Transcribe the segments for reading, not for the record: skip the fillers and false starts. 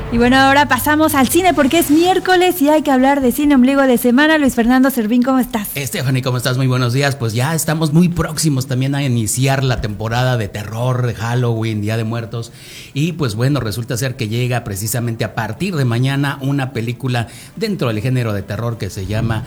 Y bueno, ahora pasamos al cine porque es miércoles y hay que hablar de cine ombligo de semana. Luis Fernando Servín, ¿cómo estás? Stephanie, ¿cómo estás? Muy buenos días. Pues ya estamos muy próximos también a iniciar la temporada de terror, de Halloween, Día de Muertos. Y pues bueno, resulta ser que llega precisamente a partir de mañana una película dentro del género de terror que se llama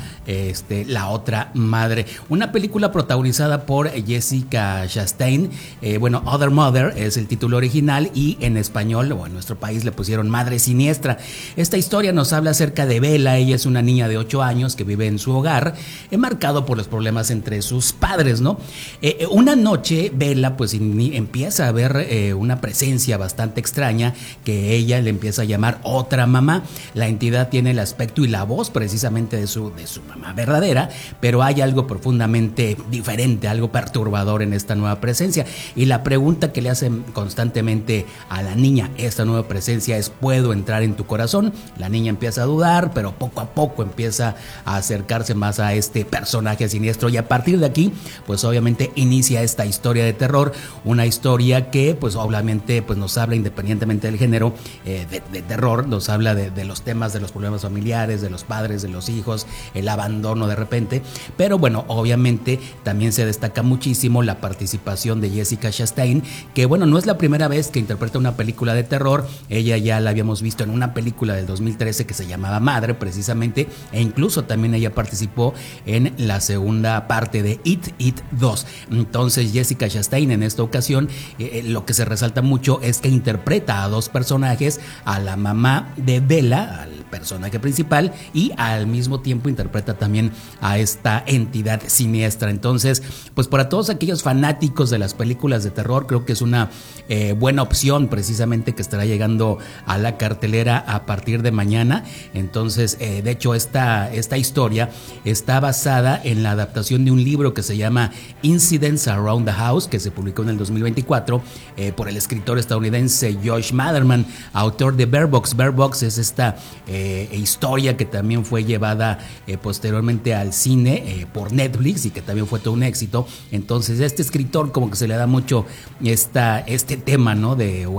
La Otra Madre. Una película protagonizada por Jessica Chastain. Other Mother es el título original y en español, o en nuestro país le pusieron Madre Siniestra. Esta historia nos habla acerca de Bella. Ella es una niña de 8 años que vive en su hogar, marcado por los problemas entre sus padres, ¿no? Una noche Bella pues empieza a ver una presencia bastante extraña que ella le empieza a llamar otra mamá. La entidad tiene el aspecto y la voz precisamente de su mamá verdadera, pero hay algo profundamente diferente, algo perturbador en esta nueva presencia. Y la pregunta que le hacen constantemente a la niña esta nueva presencia es: ¿puedo entrar en tu corazón? La niña empieza a dudar, pero poco a poco empieza a acercarse más a este personaje siniestro, y a partir de aquí pues obviamente inicia esta historia de terror, una historia que pues obviamente pues nos habla, independientemente del género de terror, nos habla de los temas de los problemas familiares, de los padres, de los hijos, el abandono de repente, pero bueno, obviamente también se destaca muchísimo la participación de Jessica Chastain, que bueno, no es la primera vez que interpreta una película de terror. Ella ya la habíamos visto en una película del 2013 que se llamaba Madre precisamente, e incluso también ella participó en la segunda parte de It 2. Entonces Jessica Chastain en esta ocasión lo que se resalta mucho es que interpreta a dos personajes, a la mamá de Bella, al personaje principal, y al mismo tiempo interpreta también a esta entidad siniestra. Entonces pues para todos aquellos fanáticos de las películas de terror, creo que es una buena opción precisamente, que estará llegando a la cartelera a partir de mañana. Entonces de hecho esta historia está basada en la adaptación de un libro que se llama Incidents Around the House, que se publicó en el 2024 por el escritor estadounidense Josh Malerman, autor de Bear Box. Bear Box es esta historia que también fue llevada posteriormente al cine por Netflix y que también fue todo un éxito. Entonces este escritor como que se le da mucho este tema, ¿no?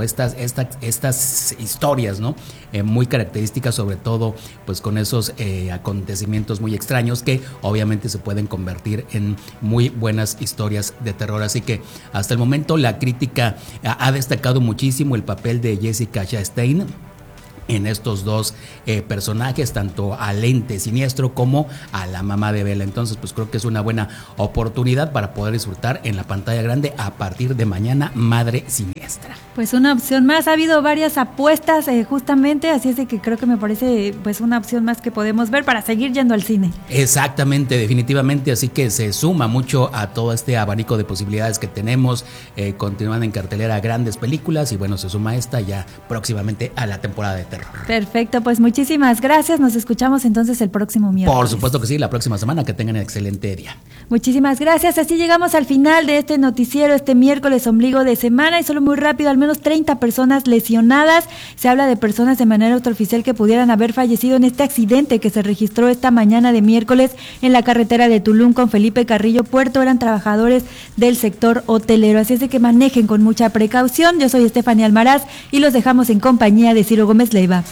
Estas historias, ¿no? Muy características, sobre todo pues con esos acontecimientos muy extraños que obviamente se pueden convertir en muy buenas historias de terror. Así que hasta el momento la crítica ha destacado muchísimo el papel de Jessica Chastain en estos dos personajes, tanto al ente siniestro como a la mamá de Bella. Entonces pues creo que es una buena oportunidad para poder disfrutar en la pantalla grande a partir de mañana Madre Siniestra. Pues una opción más, ha habido varias apuestas justamente, así es de que creo que me parece pues una opción más que podemos ver para seguir yendo al cine. Exactamente, definitivamente, así que se suma mucho a todo este abanico de posibilidades que tenemos. Continúan en cartelera grandes películas y bueno, se suma esta ya próximamente a la temporada de terror. Perfecto, pues muchísimas gracias, nos escuchamos entonces el próximo miércoles. Por supuesto que sí, la próxima semana, que tengan un excelente día. Muchísimas gracias, así llegamos al final de este noticiero, este miércoles ombligo de semana, y solo muy rápido, al menos 30 personas lesionadas. Se habla de personas de manera extraoficial que pudieran haber fallecido en este accidente que se registró esta mañana de miércoles en la carretera de Tulum con Felipe Carrillo Puerto. Eran trabajadores del sector hotelero, así es de que manejen con mucha precaución. Yo soy Stephanie Almaraz y los dejamos en compañía de Ciro Gómez Leiva.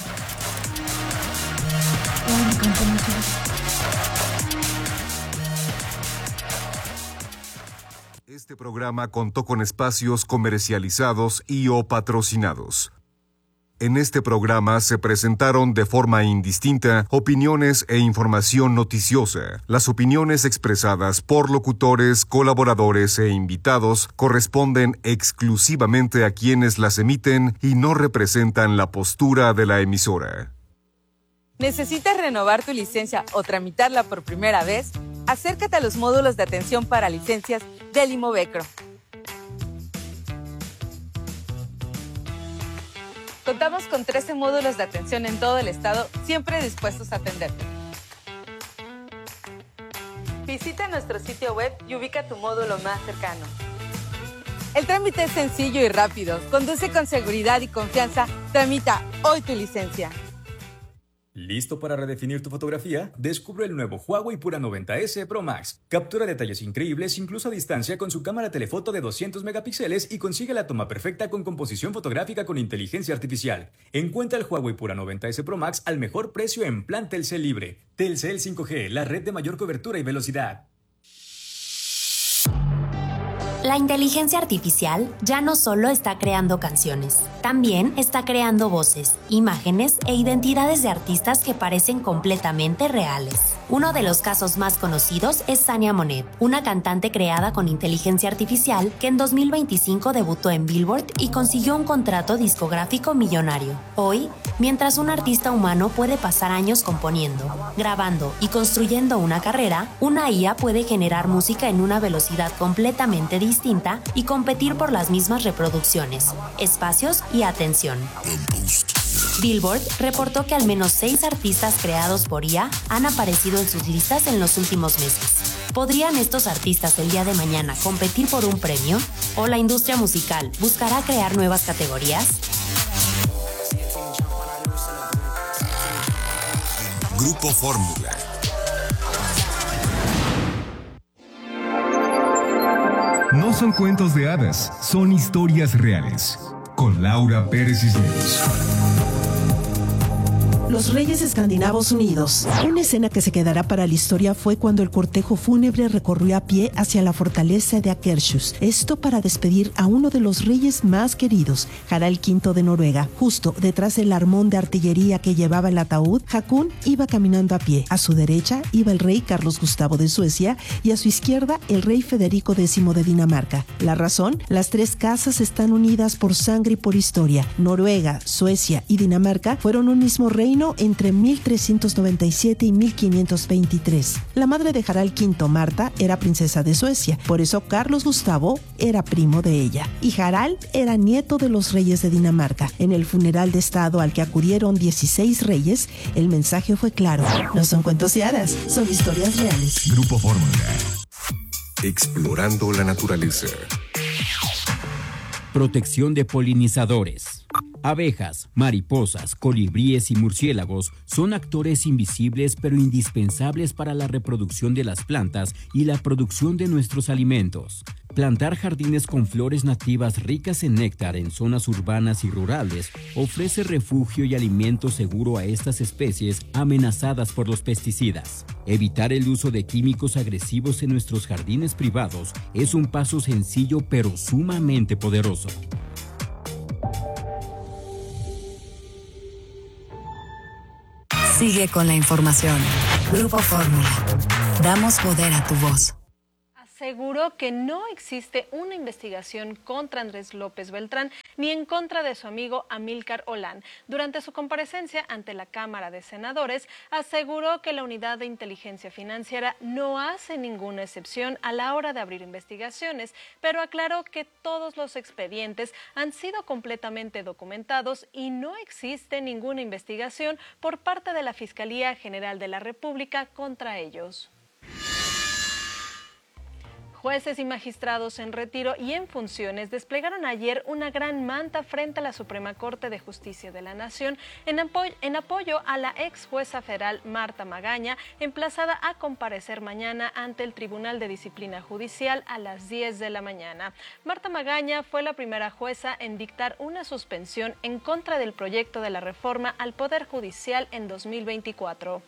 Este programa contó con espacios comercializados y o patrocinados. En este programa se presentaron de forma indistinta opiniones e información noticiosa. Las opiniones expresadas por locutores, colaboradores e invitados corresponden exclusivamente a quienes las emiten y no representan la postura de la emisora. ¿Necesitas renovar tu licencia o tramitarla por primera vez? Acércate a los módulos de atención para licencias del Imovecro. Contamos con 13 módulos de atención en todo el estado, siempre dispuestos a atenderte. Visita nuestro sitio web y ubica tu módulo más cercano. El trámite es sencillo y rápido. Conduce con seguridad y confianza. Tramita hoy tu licencia. ¿Listo para redefinir tu fotografía? Descubre el nuevo Huawei Pura 90S Pro Max. Captura detalles increíbles incluso a distancia con su cámara telefoto de 200 megapíxeles y consigue la toma perfecta con composición fotográfica con inteligencia artificial. Encuentra el Huawei Pura 90S Pro Max al mejor precio en plan Telcel Libre. Telcel 5G, la red de mayor cobertura y velocidad. La inteligencia artificial ya no solo está creando canciones, también está creando voces, imágenes e identidades de artistas que parecen completamente reales. Uno de los casos más conocidos es Sania Monet, una cantante creada con inteligencia artificial que en 2025 debutó en Billboard y consiguió un contrato discográfico millonario. Hoy, mientras un artista humano puede pasar años componiendo, grabando y construyendo una carrera, una IA puede generar música en una velocidad completamente distinta y competir por las mismas reproducciones, espacios y atención. Billboard reportó que al menos 6 artistas creados por IA han aparecido en sus listas en los últimos meses. ¿Podrían estos artistas el día de mañana competir por un premio? ¿O la industria musical buscará crear nuevas categorías? Grupo Fórmula. No son cuentos de hadas, son historias reales. Con Laura Pérez Cisneros. Los reyes escandinavos unidos. Una escena que se quedará para la historia fue cuando el cortejo fúnebre recorrió a pie hacia la fortaleza de Akershus. Esto para despedir a uno de los reyes más queridos, Harald V de Noruega. Justo detrás del armón de artillería que llevaba el ataúd, Haakon iba caminando a pie. A su derecha iba el rey Carlos Gustavo de Suecia y a su izquierda el rey Federico X de Dinamarca. La razón: las 3 casas están unidas por sangre y por historia. Noruega, Suecia y Dinamarca fueron un mismo reino entre 1397 y 1523. La madre de Harald V, Marta, era princesa de Suecia, por eso Carlos Gustavo era primo de ella, y Harald era nieto de los reyes de Dinamarca. En el funeral de estado al que acudieron 16 reyes, el mensaje fue claro: no son cuentos de hadas, son historias reales. Grupo Fórmula. Explorando la naturaleza. Protección de polinizadores. Abejas, mariposas, colibríes y murciélagos son actores invisibles pero indispensables para la reproducción de las plantas y la producción de nuestros alimentos. Plantar jardines con flores nativas ricas en néctar en zonas urbanas y rurales ofrece refugio y alimento seguro a estas especies amenazadas por los pesticidas. Evitar el uso de químicos agresivos en nuestros jardines privados es un paso sencillo pero sumamente poderoso. Sigue con la información. Grupo Fórmula. Damos poder a tu voz. Aseguró que no existe una investigación contra Andrés López Beltrán ni en contra de su amigo Amílcar Olán. Durante su comparecencia ante la Cámara de Senadores, aseguró que la Unidad de Inteligencia Financiera no hace ninguna excepción a la hora de abrir investigaciones, pero aclaró que todos los expedientes han sido completamente documentados y no existe ninguna investigación por parte de la Fiscalía General de la República contra ellos. Jueces y magistrados en retiro y en funciones desplegaron ayer una gran manta frente a la Suprema Corte de Justicia de la Nación en apoyo a la ex jueza federal Marta Magaña, emplazada a comparecer mañana ante el Tribunal de Disciplina Judicial a las 10 de la mañana. Marta Magaña fue la primera jueza en dictar una suspensión en contra del proyecto de la reforma al Poder Judicial en 2024.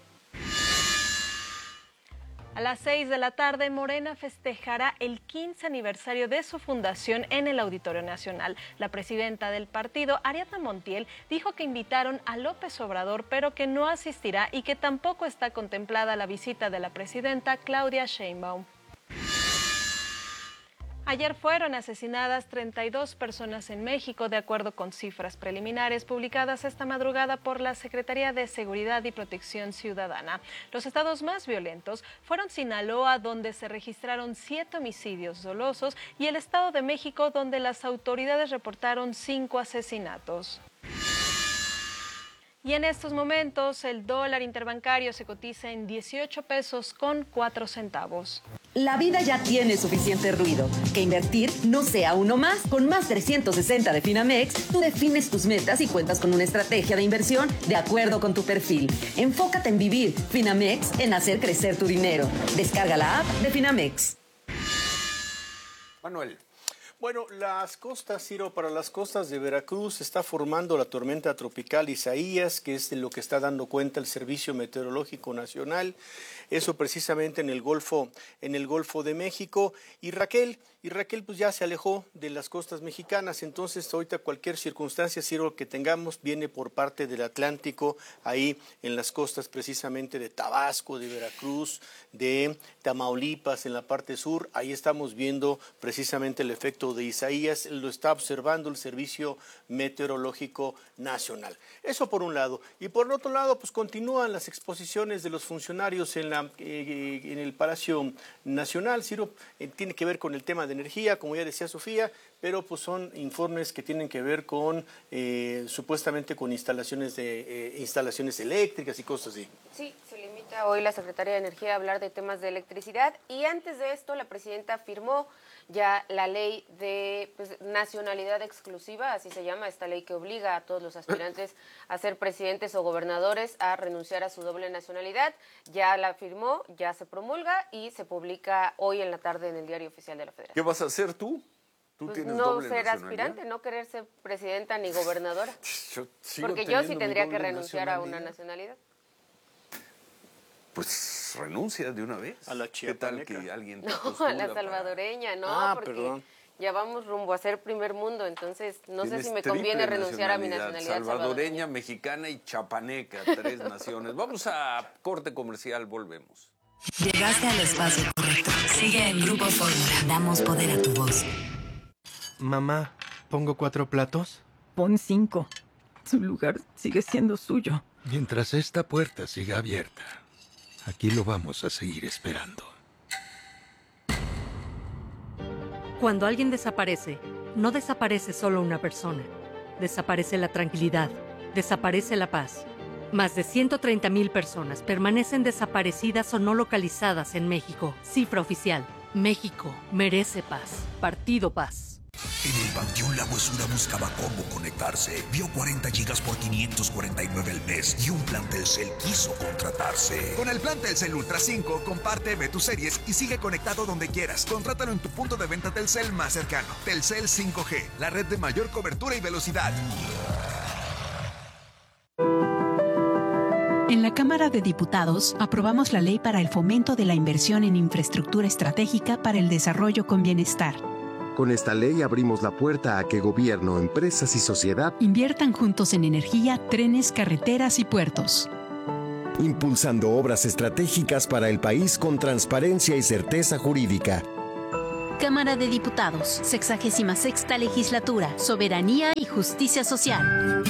A las 6 de la tarde, Morena festejará el 15 aniversario de su fundación en el Auditorio Nacional. La presidenta del partido, Ariadna Montiel, dijo que invitaron a López Obrador, pero que no asistirá y que tampoco está contemplada la visita de la presidenta Claudia Sheinbaum. Ayer fueron asesinadas 32 personas en México, de acuerdo con cifras preliminares publicadas esta madrugada por la Secretaría de Seguridad y Protección Ciudadana. Los estados más violentos fueron Sinaloa, donde se registraron 7 homicidios dolosos, y el Estado de México, donde las autoridades reportaron 5 asesinatos. Y en estos momentos el dólar interbancario se cotiza en 18 pesos con 4 centavos. La vida ya tiene suficiente ruido. Que invertir no sea uno más. Con más 360 de Finamex, tú defines tus metas y cuentas con una estrategia de inversión de acuerdo con tu perfil. Enfócate en vivir. Finamex, en hacer crecer tu dinero. Descarga la app de Finamex. Manuel. Bueno, las costas, Ciro, para las costas de Veracruz se está formando la tormenta tropical Isaías, que es de lo que está dando cuenta el Servicio Meteorológico Nacional. Eso precisamente en el Golfo de México. Y Raquel pues ya se alejó de las costas mexicanas, entonces ahorita cualquier circunstancia, Ciro, que tengamos viene por parte del Atlántico, ahí en las costas precisamente de Tabasco, de Veracruz, de Tamaulipas, en la parte sur. Ahí estamos viendo precisamente el efecto de Isaías, lo está observando el Servicio Meteorológico Nacional. Eso por un lado. Y por otro lado, pues continúan las exposiciones de los funcionarios en el Palacio Nacional. Ciro, tiene que ver con el tema de energía, como ya decía Sofía, pero pues son informes que tienen que ver con supuestamente con instalaciones eléctricas y cosas así. Sí, se limita hoy la Secretaría de Energía a hablar de temas de electricidad y antes de esto la presidenta firmó ya la ley de nacionalidad exclusiva, así se llama, esta ley que obliga a todos los aspirantes a ser presidentes o gobernadores a renunciar a su doble nacionalidad. Ya la firmó, ya se promulga y se publica hoy en la tarde en el Diario Oficial de la Federación. ¿Qué vas a hacer tú? ¿Tú Pues tienes no doble ser nacionalidad? aspirante, no querer ser presidenta ni gobernadora. Porque yo sí teniendo tendría mi que doble renunciar a una nacionalidad. Pues renuncia de una vez. A la chiapaneca. ¿Qué tal que alguien te No, a postula la salvadoreña, no, porque perdón. ya vamos rumbo a ser primer mundo, entonces no sé Tienes si me triple conviene renunciar a mi nacionalidad salvadoreña, mexicana y chapaneca, 3 naciones. Vamos a corte comercial, volvemos. Llegaste al espacio correcto. Sigue en Grupo Fórmula. Damos poder a tu voz. Mamá, ¿pongo 4 platos? Pon 5. Su lugar sigue siendo suyo. Mientras esta puerta siga abierta, aquí lo vamos a seguir esperando. Cuando alguien desaparece, no desaparece solo una persona. Desaparece la tranquilidad, desaparece la paz. Más de 130,000 personas permanecen desaparecidas o no localizadas en México. Cifra oficial. México merece paz. Partido Paz. En el Panteón La Huesura buscaba cómo conectarse. Vio 40 gigas por 549 al mes y un plan Telcel quiso contratarse. Con el plan Telcel Ultra 5, comparte, ve tus series y sigue conectado donde quieras. Contrátalo en tu punto de venta Telcel más cercano. Telcel 5G, la red de mayor cobertura y velocidad. En la Cámara de Diputados aprobamos la ley para el fomento de la inversión en infraestructura estratégica para el desarrollo con bienestar. Con esta ley abrimos la puerta a que gobierno, empresas y sociedad inviertan juntos en energía, trenes, carreteras y puertos. impulsando obras estratégicas para el país con transparencia y certeza jurídica. Cámara de Diputados, 66ª Legislatura, Soberanía y Justicia Social.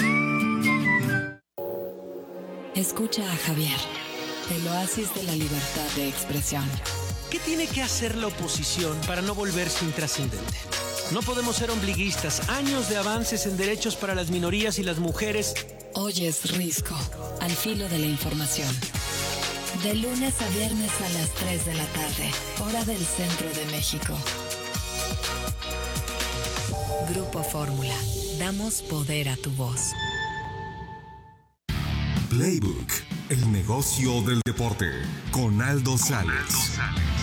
Escucha a Javier, el oasis de la libertad de expresión. ¿Qué tiene que hacer la oposición para no volverse intrascendente? No podemos ser ombliguistas. Años de avances en derechos para las minorías y las mujeres. Hoy es Risco, al filo de la información. De lunes a viernes a las 3 de la tarde, hora del centro de México. Grupo Fórmula. Damos poder a tu voz. Playbook, el negocio del deporte, con Aldo Sales.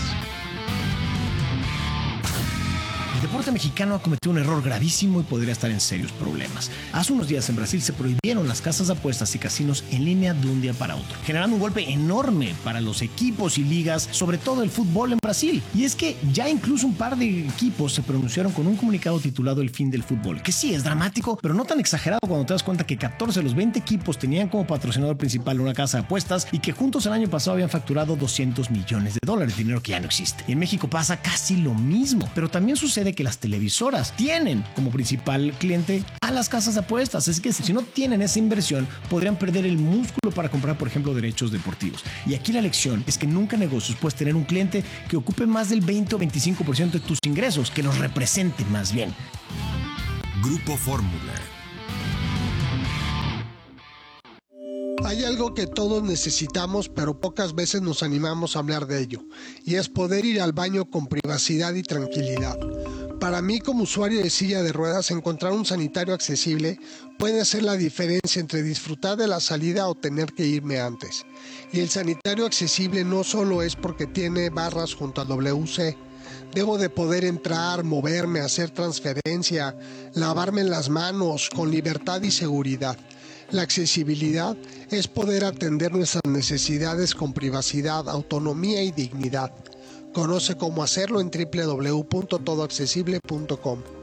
El deporte mexicano ha cometido un error gravísimo y podría estar en serios problemas. Hace unos días en Brasil se prohibieron las casas de apuestas y casinos en línea de un día para otro, generando un golpe enorme para los equipos y ligas, sobre todo el fútbol en Brasil. Y es que ya incluso un par de equipos se pronunciaron con un comunicado titulado El fin del fútbol, que sí es dramático, pero no tan exagerado cuando te das cuenta que 14 de los 20 equipos tenían como patrocinador principal una casa de apuestas y que juntos el año pasado habían facturado $200 millones, dinero que ya no existe. Y en México pasa casi lo mismo, pero también sucede que las televisoras tienen como principal cliente a las casas de apuestas, es que si no tienen esa inversión podrían perder el músculo para comprar, por ejemplo, derechos deportivos. Y aquí la lección es que nunca en negocios puedes tener un cliente que ocupe más del 20 o 25% de tus ingresos, que los represente más bien. Grupo Fórmula. Hay algo que todos necesitamos, pero pocas veces nos animamos a hablar de ello, y es poder ir al baño con privacidad y tranquilidad. Para mí, como usuario de silla de ruedas, encontrar un sanitario accesible puede hacer la diferencia entre disfrutar de la salida o tener que irme antes. Y el sanitario accesible no solo es porque tiene barras junto al WC. Debo de poder entrar, moverme, hacer transferencia, lavarme las manos con libertad y seguridad. La accesibilidad es poder atender nuestras necesidades con privacidad, autonomía y dignidad. Conoce cómo hacerlo en www.todoaccesible.com.